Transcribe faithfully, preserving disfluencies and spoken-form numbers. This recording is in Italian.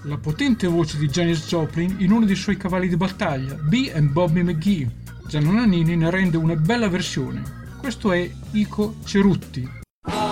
La potente voce di Janis Joplin in uno dei suoi cavalli di battaglia, Bee and Bobby McGee. Gianna Nannini ne rende una bella versione. Questo è Ico Cerutti.